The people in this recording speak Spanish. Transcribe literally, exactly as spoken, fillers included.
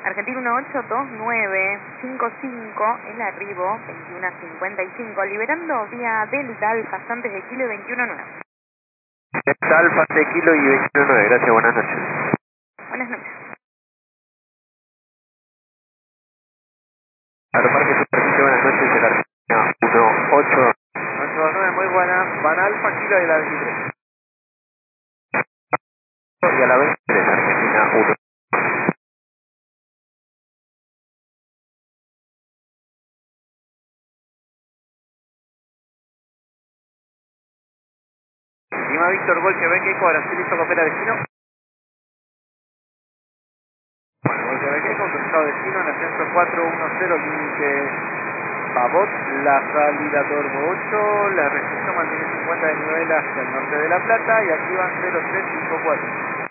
Argentina uno ocho dos nueve cinco cinco, el arribo veintiuno cincuenta y cinco, liberando vía Delta Alfa antes de kilo y veintiuno nueve. Delta Alfa de kilo y veintiuno nueve, gracias, buenas noches. Buenas noches. Aeroparque Superficie, buenas noches, el Argentina uno ocho. ocho dos nueve, muy buena. Van Alfa, kilo y la veintitrés. Y a la veintitrés, Argentina uno. Lima Víctor, Gol Quebec, Eco, ahora sí listo, copera destino. Bueno, Gol Quebec, Eco, autorizado destino en ascenso cuatro uno cero, límite Pavot, la salida Torbo ocho, la restricción mantiene cincuenta de nivel hacia el norte de La Plata y aquí van cero tres cinco cuatro.